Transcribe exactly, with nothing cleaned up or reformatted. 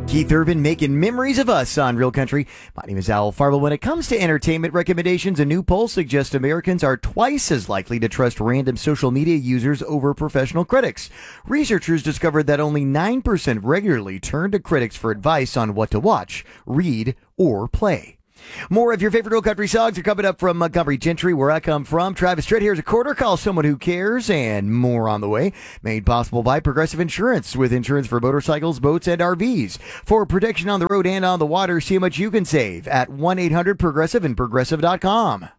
Keith Urban making memories of us on Real Country. My name is Al Farlow. When it comes to entertainment recommendations, a new poll suggests Americans are twice as likely to trust random social media users over professional critics. Researchers discovered that only nine percent regularly turn to critics for advice on what to watch, read, or play. More of your favorite Real Country songs are coming up from Montgomery Gentry, where I come from. Travis Tritt, here's a quarter. Call someone who cares, and more on the way. Made possible by Progressive Insurance, with insurance for motorcycles, boats, and R Vs. For protection on the road and on the water, see how much you can save at one eight hundred progressive and progressive dot com.